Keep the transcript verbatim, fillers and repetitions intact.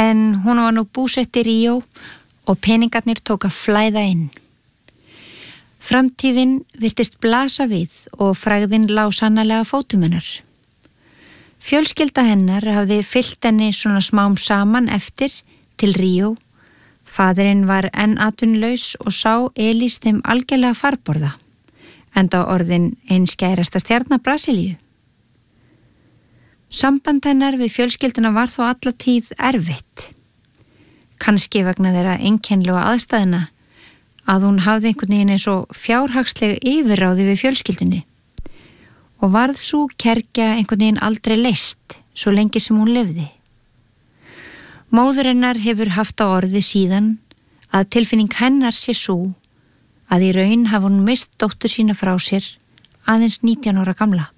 en hún var nú búsett í Ríó og peningarnir tók að flæða inn. Framtíðin virtist blasa við og frægðin lá sannarlega fótum hennar. Fjölskylda hennar hafði fylgt henni svona smám saman eftir til Ríó. Faðirinn var enn atvinnulaus og sá Elís þeim algjörlega farborða, enda orðin ein skærasta stjarna Brasilíu. Samband hennar við fjölskylduna var þó alla tíð erfitt. Kannski vegna þeirra einkennlegu aðstæðina að hún hafði einhvern veginn eins og fjárhagslega yfirráði við fjölskyldunni og varð svo kergja einhvern veginn aldrei leyst svo lengi sem hún lifði. Móður hennar hefur haft á orði síðan að tilfinning hennar sé svo að í raun hafi hún mist dóttur sína frá sér aðeins nítján ára gamla.